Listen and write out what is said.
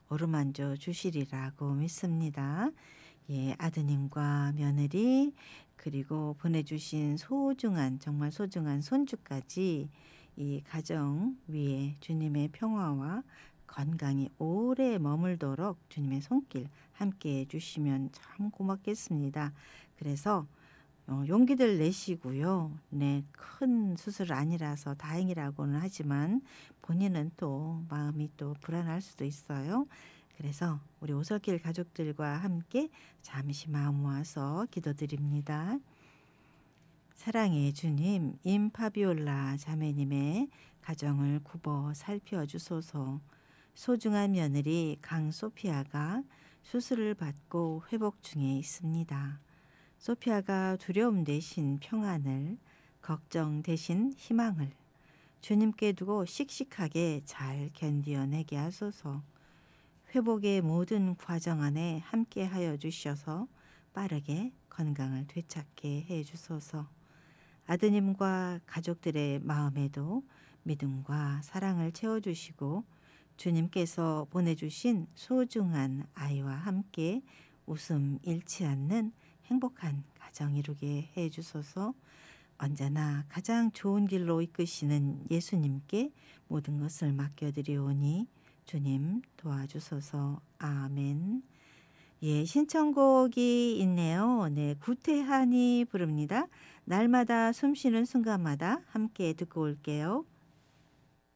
어루만져 주시리라고 믿습니다. 예, 아드님과 며느리 그리고 보내주신 소중한 정말 소중한 손주까지 이 가정 위에 주님의 평화와 건강이 오래 머물도록 주님의 손길 함께 해주시면 참 고맙겠습니다. 그래서 용기들 내시고요. 네, 큰 수술 아니라서 다행이라고는 하지만 본인은 또 마음이 또 불안할 수도 있어요. 그래서 우리 오솔길 가족들과 함께 잠시 마음 모아서 기도드립니다. 사랑의 주님, 임파비올라 자매님의 가정을 굽어 살펴주소서. 소중한 며느리 강소피아가 수술을 받고 회복 중에 있습니다. 소피아가 두려움 대신 평안을, 걱정 대신 희망을 주님께 두고 씩씩하게 잘 견디어내게 하소서. 회복의 모든 과정 안에 함께 하여 주셔서 빠르게 건강을 되찾게 해 주소서. 아드님과 가족들의 마음에도 믿음과 사랑을 채워주시고 주님께서 보내주신 소중한 아이와 함께 웃음 잃지 않는 행복한 가정 이루게 해 주소서. 언제나 가장 좋은 길로 이끄시는 예수님께 모든 것을 맡겨드리오니 주님 도와주소서. 아멘. 예, 신청곡이 있네요. 네, 구태환이 부릅니다. 날마다 숨쉬는 순간마다 함께 듣고 올게요.